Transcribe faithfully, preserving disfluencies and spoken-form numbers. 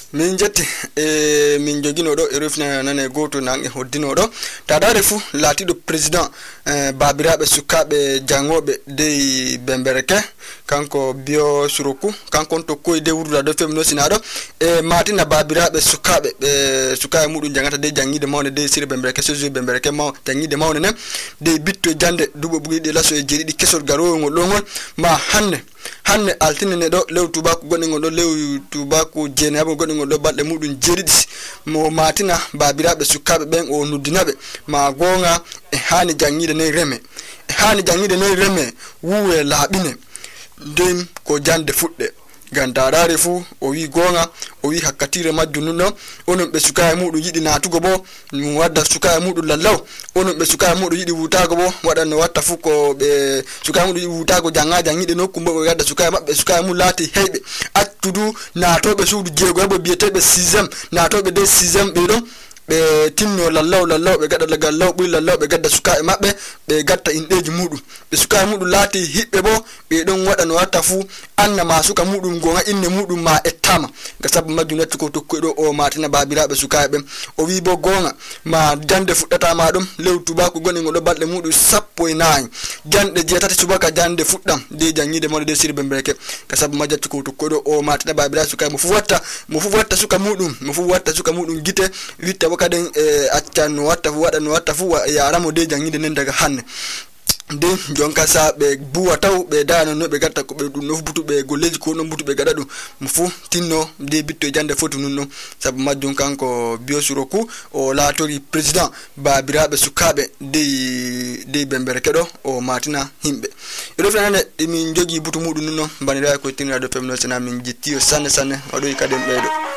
min jetti e min jogino do e refna nane goto nange hoddino do tadare fu latido president eh, babirabe sukabe jangobe de bembereke kanko bio suroku kanko to koyde wurda do femno sinado e matina babirabe sukabe be sukabe mudum jangata de jangide mawne de sire bembereke sojo bembereke maw jangide mawne ne de bitto jande dubo bugi de laso e jeri di kesol garo ngol longol ma hanne hanne altine ne do lew tubako gonni ngol do lew tubako jene abo gonni ngol do balde mudum jeridi mo matina babirabe sukabe ben o nuddinabe ma gonga e hani jangide ne reme e hani jangide ne reme wuwe labine dem ko jande fudde gandarare fu o wi gonga o wi hakkatire majjunno onon be sukaay mudum yidi natugo bo mu wadda sukaay mudum lallaw onon be sukaay mudum yidi wutago bo wadanno watta fu ko be sukaay mudum yidi wutago janga jangide nokku bo wadda sukaay mabbe sukaay mu lati heybe attudu natobe suudu jego abo bietebe sixième natobe de sixième be don be tinno lallaw lallaw be gadda lagal law bul lallaw be gadda sukaay mabbe be gatta indeji mudum be sukaay mudum lati hibbe bo be don wada no watta fu anna ma suka mudum gonga inne mudum ma ettama gasab majunati ko tokkodo o matina babirabe sukaay be o wi bo gonga ma jande fuddata ma dum lew tubako goni ngodo balde mudum sappo e nine jande jetati subaka jande fuddam de jangide mo de sirbe mbeke gasab majati ko tokkodo o matina babirabe sukaay mo fu watta mo fu watta suka mudum mo fu watta suka mudum gite witta kaden e accan watta fu wada no watta fu yaramo de jangide nen daga hanne de jonka sa be buwa taw be dano no be gatta ko be dum no butu be golleji ko no butu be gada dum fu tinno de bitto jande fotu nunno sabu majjun kanko bio suroku o latori president babirabe sukabe de de bembereke do o matina himbe do fenane min jogi butu mudum nunno banira ko tinra do femno sena min jitti o sanne sanne o do kadem beedo